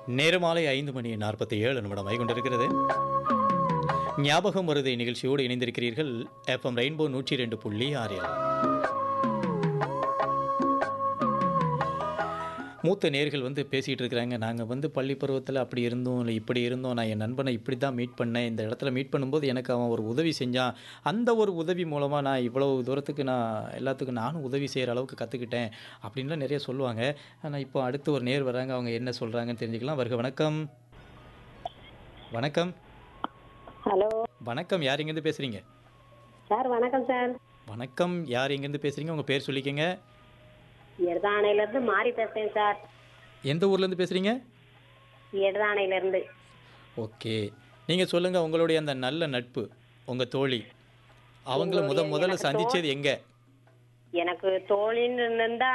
நேரம் மாலை 5:47 கொண்டிருக்கிறது. ஞாபகம் வருதை நிகழ்ச்சியோடு இணைந்திருக்கிறீர்கள். FM rainbow 102.6. மூத்த நேர்கள் பேசிகிட்டு இருக்கிறாங்க. நாங்கள் பள்ளி பருவத்தில் அப்படி இருந்தோம், இல்லை இப்படி இருந்தோம். நான் என் நண்பனை இப்படி தான் மீட் பண்ணேன். இந்த இடத்துல மீட் பண்ணும்போது எனக்கு அவன் ஒரு உதவி செஞ்சான். அந்த ஒரு உதவி மூலமாக நான் இவ்வளோ தூரத்துக்கு எல்லாத்துக்கும் நானும் உதவி செய்கிற அளவுக்கு கற்றுக்கிட்டேன் அப்படின்லாம் நிறைய சொல்லுவாங்க. ஆனால் இப்போ அடுத்து ஒரு நேர் வராங்க. அவங்க என்ன சொல்கிறாங்கன்னு தெரிஞ்சுக்கலாம். வருக. வணக்கம். வணக்கம். ஹலோ வணக்கம். யார் எங்கேருந்து பேசுகிறீங்க? சார், வணக்கம் சார். வணக்கம். யார் எங்கேருந்து பேசுகிறீங்க? உங்கள் பேர் சொல்லிக்கங்க. எடதானையிலேருந்து மாறி பேசுகிறேன் சார். எந்த ஊர்லேருந்து பேசுகிறீங்க? எடதானையிலேருந்து. ஓகே. நீங்கள் சொல்லுங்கள், உங்களுடைய அந்த நல்ல நட்பு, உங்கள் தோழி, அவங்கள முதல்ல சந்திச்சது எங்கே? எனக்கு தோழின்னு இருந்தா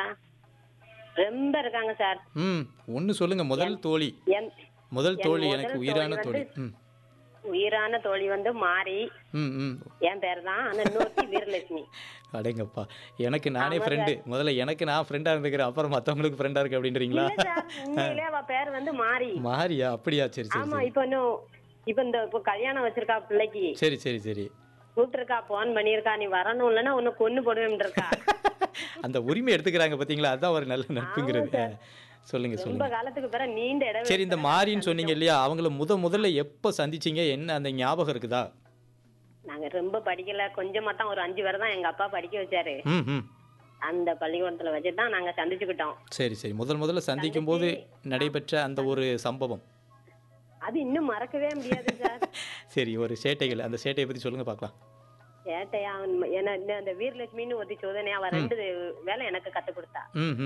ரொம்ப இருக்காங்க சார். ஒன்று சொல்லுங்கள். முதல் தோழி எனக்கு உயிரான தோழி. உயிரான தோழி மாறி. என் பேர் தான். ஆனா இன்னொருத்தி வீரலட்சுமி. அடேங்கப்பா. எனக்கு நானே ஃப்ரெண்டு. முதல்ல எனக்கு நான் ஃப்ரெண்டா இருந்துக்கிறேன், அப்புறம் மற்றவங்களுக்கு ஃப்ரெண்டா இருக்கு அப்படின்றீங்களா? உண்மையிலே அவ பேர் மாறி. மாரியா? அப்படியா? சரி சரி. ஆமா. இப்போ கல்யாணம் வச்சிருக்கா பிள்ளைக்கு. சரி சரி சரி. கூப்பிட்டுருக்கா, போன் பண்ணிருக்கா, நீ வரணும் இல்லைன்னா உன்னை கொன்னு போடுவேன் இருக்கா. அந்த உரிமை எடுத்துக்கிறாங்க பாத்தீங்களா? அதுதான் ஒரு நல்ல நட்புங்கிறது. சொல்லுங்க ரொம்ப சொல்லுங்க. காலத்துக்கு பிறகு நீண்ட இடைவெளி. சரி, இந்த மாரின்னு சொன்னீங்க இல்லையா, அவங்கள முதல்ல எப்போ சந்திச்சீங்க? என்ன அந்த ஞாபகம் இருக்குதா? நாங்க ரொம்ப படிக்கல, கொஞ்சமா தான், ஒரு 5 பேர் தான் எங்க அப்பா படிக்க வச்சாரு. அந்த பள்ளிக்கூடத்துல வச்சுதான் நாங்க சந்திச்சுக்கிட்டோம். சரி சரி. முதல்ல சந்திக்கும் போது நடைபெற்ற அந்த ஒரு சம்பவம் அது இன்னும் மறக்கவே முடியாது சார். சரி, ஒரு சேட்டைகள், அந்த சேட்டையை பத்தி சொல்லுங்க பார்க்கலாம். சேட்டையா? அந்த வீரலட்சுமின்னு ஒரு சோதனை, அவ 2 வேலை எனக்கு கத்து கொடுத்தா.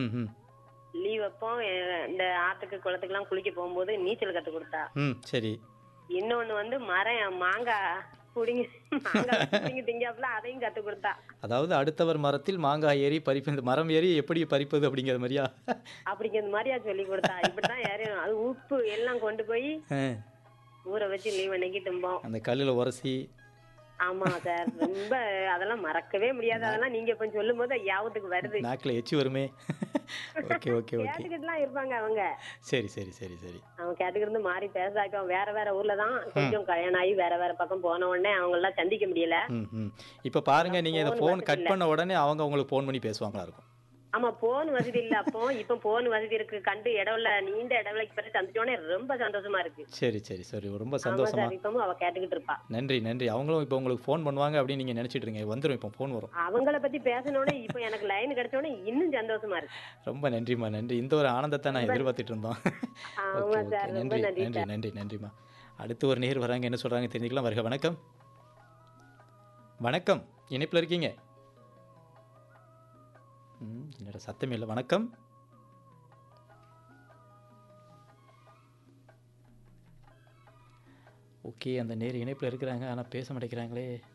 லீவ் அப்போ இந்த ஆத்துக்கு குளத்துக்கு எல்லாம் குளிக்க போகும்போது நீச்சல் கத்து கொடுத்தா. சரி. இன்னொன்னு மாங்காய் புடிங்கி திங்காப்புல அதையும் கத்து கொடுத்தா. அதாவது அடுத்தவர் மரத்தில் மாங்காய் ஏறி பறிப்பது, மரம் ஏறி எப்படி பறிப்பது அப்படிங்கிற மாதிரியா? அப்படிங்கிற மாதிரியா சொல்லி கொடுத்தா. இப்படிதான் ஏறும். அது உப்பு எல்லாம் கொண்டு போய் ஊற வச்சு லீவ் அன்னைக்கு தும்போம். அந்த கல்லுல உரசி. ஆமா சார். ரொம்ப அதெல்லாம் மறக்கவே முடியாது. அதெல்லாம் நீங்க இப்ப சொல்லும் போது யாவத்துக்கு வருது. நாக்குல எச்சி வருமே. Okay okay okay. கேட்டுக்கிட்டுலாம் இருப்பாங்க அவங்க. சரி சரி சரி சரி. அவங்க கேட்டுக்கிட்டு மாறி பேசாக்க வேற ஊர்ல தான் கொஞ்சம் கல்யாணம் ஆகி வேற பக்கம் போன உடனே அவங்க எல்லாம் சந்திக்க முடியல. இப்ப பாருங்க, நீங்க இந்த போன் கட் பண்ண உடனே அவங்க உங்களுக்கு போன் பண்ணி பேசுவாங்களா இருக்கும்? ஆமா, போன் வசதி இல்ல அப்போ. இப்ப போன் வசதி இருக்கு. கண்டு நீண்ட இடவெளிக்கு பிறகு சந்திச்சோடனே ரொம்ப சந்தோஷமா இருக்கு. சரி சரி சரி. ரொம்ப சந்தோஷமா. இப்பவும் அவ கேட்டுக்கிட்டு இருப்பா. நன்றி நன்றி. அவங்களும் இப்ப உங்களுக்கு போன் பண்ணுவாங்க அப்படின்னு நீங்க நினைச்சிட்டு இருங்க. வந்துரும், இப்ப போன் வரும். அவங்கள பத்தி பேசணும்னே இப்ப எனக்கு லைன் கிடைச்சோடனே இன்னும் சந்தோஷமா இருக்கு. ரொம்ப நன்றிமா, நன்றி. இந்த ஒரு ஆனந்தத்தை நான் எதிர்பார்த்துட்டு இருந்தோம். ஆமா சார். நன்றி நன்றி நன்றி நன்றிமா. அடுத்து ஒரு நேர் வராங்க. என்ன சொல்றாங்க தெரிஞ்சுக்கலாம். வருக. வணக்கம். வணக்கம். இணைப்புல இருக்கீங்க? என்னோட சத்தமே இல்லை. வணக்கம். ஓகே, அந்த நேர் இணைப்பில் இருக்கிறாங்க, ஆனால் பேச மாட்டேங்கிறாங்களே.